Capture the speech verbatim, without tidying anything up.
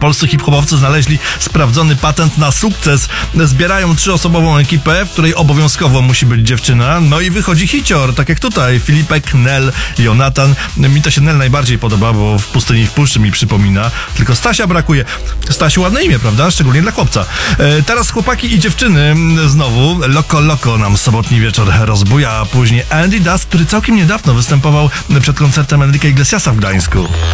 Polscy hip-hopowcy znaleźli sprawdzony patent na sukces. Zbierają trzyosobową ekipę, w której obowiązkowo musi być dziewczyna. No i wychodzi hicior, tak jak tutaj. Filipek, Nel, Jonatan. Mi to się Nel najbardziej podoba, bo w Pustyni i w Puszczy mi przypomina. Tylko Stasia brakuje. Stasiu, ładne imię, prawda? Szczególnie dla chłopca. E, teraz chłopaki i dziewczyny znowu. Loko Loko nam sobotni wieczór rozbuja, a później Andy Dust, który całkiem niedawno występował przed koncertem Enrique Iglesiasa w Gdańsku.